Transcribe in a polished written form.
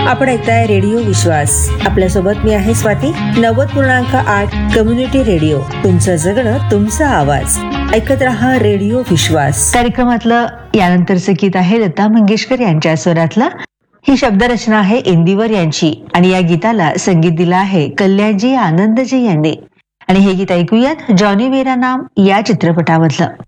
आपण ऐकताय रेडिओ विश्वास. आपल्यासोबत मी आहे स्वाती. 90.8 community radio. तुमचं जगणं, तुमचा आवाज. ऐकत रहा रेडिओ विश्वास. कार्यक्रमातलं यानंतरचं गीत आहे लता मंगेशकर यांच्या स्वरातलं. ही शब्दरचना आहे इंदिवर यांची आणि या गीताला संगीत दिलं आहे कल्याणजी आनंदजी यांनी. आणि हे गीत ऐकूयात जॉनी मेरा नाम या चित्रपटामधलं.